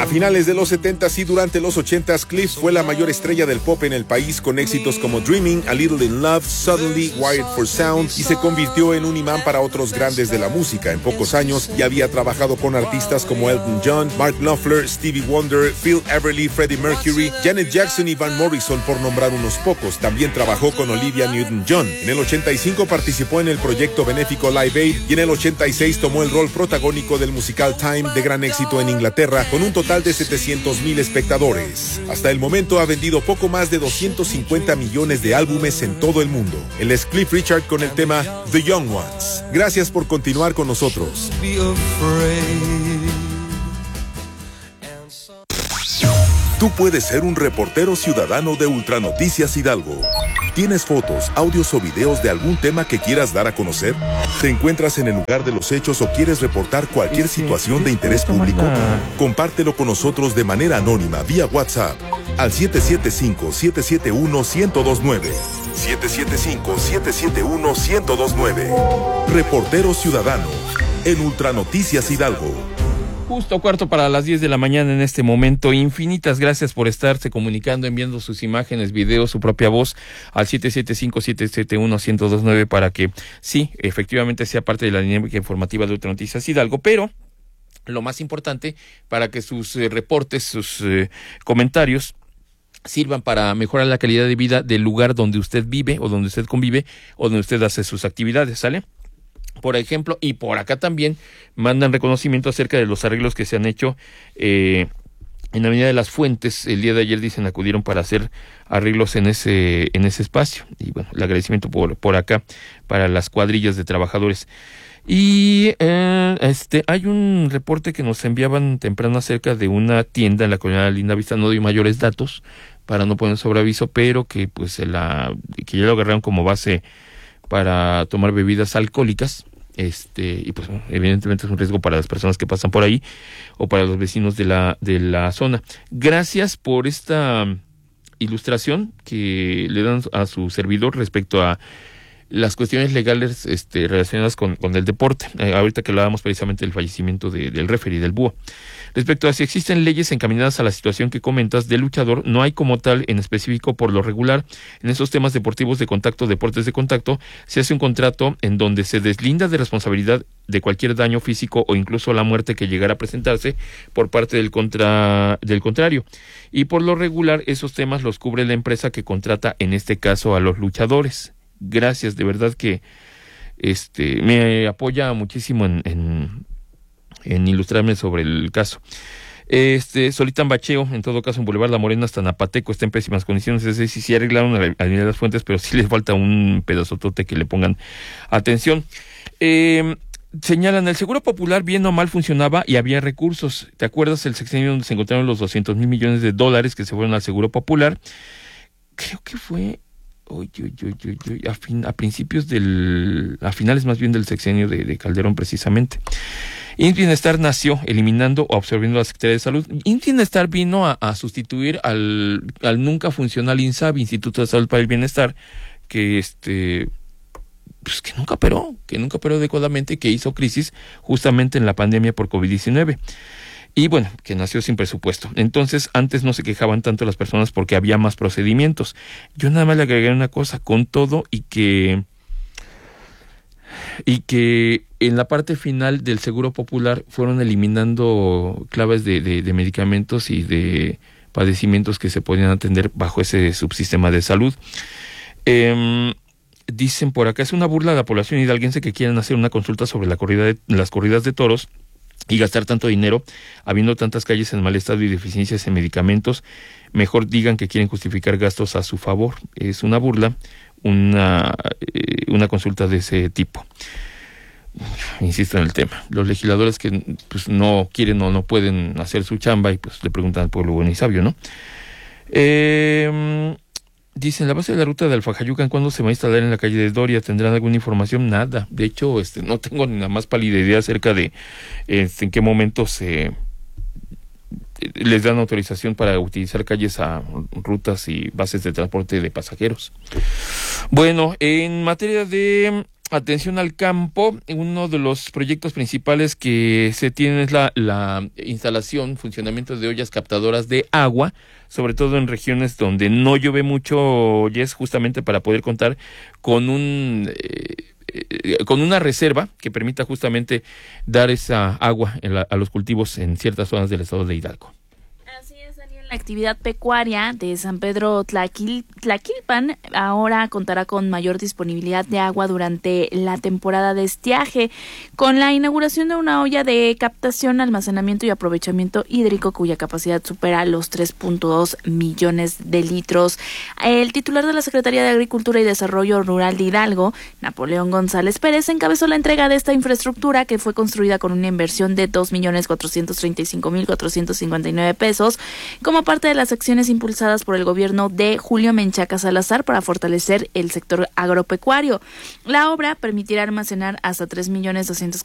A finales de los 70s y durante los 80s, Cliff fue la mayor estrella del pop en el país con éxitos como Dreaming, A Little in Love, Suddenly, Wired for Sound y se convirtió en un imán para otros grandes de la música. En pocos años ya había trabajado con artistas como Elton John, Mark Knopfler, Stevie Wonder, Phil Everly, Freddie Mercury, Janet Jackson y Van Morrison, por nombrar unos pocos. También trabajó con Olivia Newton-John. En el 85 participó en el proyecto benéfico Live Aid y en el 86 tomó el rol protagónico del musical Time, de gran éxito en Inglaterra, con un total de 700,000 espectadores. Hasta el momento ha vendido poco más de 250 millones de álbumes en todo el mundo. Él es Cliff Richard con el tema The Young Ones. Gracias por continuar con nosotros. Tú puedes ser un reportero ciudadano de Ultranoticias Hidalgo. ¿Tienes fotos, audios o videos de algún tema que quieras dar a conocer? ¿Te encuentras en el lugar de los hechos o quieres reportar cualquier situación de interés público? Compártelo con nosotros de manera anónima vía WhatsApp al 775-771-1029. 775-771-1029. Reportero ciudadano en Ultranoticias Hidalgo. Justo 10:15 a.m. en este momento. Infinitas gracias por estarse comunicando, enviando sus imágenes, videos, su propia voz al 775-771-1029 para que sí, efectivamente sea parte de la dinámica informativa de Ultranoticias Hidalgo, pero lo más importante, para que sus reportes, sus comentarios sirvan para mejorar la calidad de vida del lugar donde usted vive o donde usted convive o donde usted hace sus actividades, ¿sale? Por ejemplo, y por acá también mandan reconocimiento acerca de los arreglos que se han hecho en la Avenida de las Fuentes. El día de ayer, dicen, acudieron para hacer arreglos en ese espacio. Y bueno, el agradecimiento por acá para las cuadrillas de trabajadores. Y hay un reporte que nos enviaban temprano acerca de una tienda en la colonia Linda Vista. No doy mayores datos para no poner sobre aviso, pero que pues que ya lo agarraron como base para tomar bebidas alcohólicas, y pues evidentemente es un riesgo para las personas que pasan por ahí o para los vecinos de la zona. Gracias por esta ilustración que le dan a su servidor respecto a las cuestiones legales relacionadas con el deporte. Ahorita que hablábamos precisamente del fallecimiento del referee, del búho. Respecto a si existen leyes encaminadas a la situación que comentas del luchador, no hay como tal en específico. Por lo regular, en esos temas deportivos de contacto, deportes de contacto, se hace un contrato en donde se deslinda de responsabilidad de cualquier daño físico o incluso la muerte que llegara a presentarse por parte del contrario. Y por lo regular, esos temas los cubre la empresa que contrata, en este caso, a los luchadores. Gracias, de verdad que me apoya muchísimo en ilustrarme sobre el caso. Solitan Bacheo, en todo caso, en Boulevard La Morena hasta Napateco, está en pésimas condiciones. Es decir, sí arreglaron la Avenida de las Fuentes, pero sí les falta un pedazotote que le pongan atención. Señalan, el Seguro Popular bien o mal funcionaba y había recursos. ¿Te acuerdas el sexenio donde se encontraron los 200,000 millones de dólares que se fueron al Seguro Popular? Creo que fue a principios a finales más bien del sexenio de Calderón, precisamente. IMSS Bienestar nació eliminando o absorbiendo la Secretaría de Salud. IMSS Bienestar vino a sustituir al nunca funcional INSABI, Instituto de Salud para el Bienestar, que pues que nunca operó adecuadamente, que hizo crisis justamente en la pandemia por COVID-19. Y bueno, que nació sin presupuesto. Entonces, antes no se quejaban tanto las personas porque había más procedimientos. Yo nada más le agregué una cosa, con todo y que en la parte final del Seguro Popular fueron eliminando claves de medicamentos y de padecimientos que se podían atender bajo ese subsistema de salud. Dicen por acá, es una burla de la población hidalguense que quieran hacer una consulta sobre las corridas de toros y gastar tanto dinero habiendo tantas calles en mal estado y deficiencias en medicamentos. Mejor digan que quieren justificar gastos a su favor. Es una burla una consulta de ese tipo. Insisto en el tema. Los legisladores que pues no quieren o no pueden hacer su chamba y pues le preguntan al pueblo bueno y sabio, ¿no? Dicen, la base de la ruta de Alfajayucan, ¿cuándo se va a instalar en la calle de Doria? ¿Tendrán alguna información? Nada. De hecho, no tengo ni la más pálida idea acerca de en qué momento les dan autorización para utilizar calles a rutas y bases de transporte de pasajeros. Bueno, en materia de atención al campo, uno de los proyectos principales que se tiene es la instalación, funcionamiento de ollas captadoras de agua, sobre todo en regiones donde no llueve mucho, y es justamente para poder contar con con una reserva que permita justamente dar esa agua a los cultivos en ciertas zonas del estado de Hidalgo. La actividad pecuaria de San Pedro Tlaquilpan ahora contará con mayor disponibilidad de agua durante la temporada de estiaje, con la inauguración de una olla de captación, almacenamiento y aprovechamiento hídrico cuya capacidad supera los 3.2 millones de litros. El titular de la Secretaría de Agricultura y Desarrollo Rural de Hidalgo, Napoleón González Pérez, encabezó la entrega de esta infraestructura que fue construida con una inversión de 2.435.459 pesos, como parte de las acciones impulsadas por el gobierno de Julio Menchaca Salazar para fortalecer el sector agropecuario. La obra permitirá almacenar hasta 3.240.000